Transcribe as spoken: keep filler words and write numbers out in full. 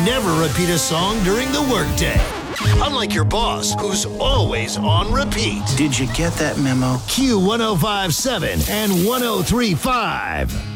never repeat a song during the workday. Unlike your boss, who's always on repeat. Did you get that memo? Q one oh five point seven and one oh three point five.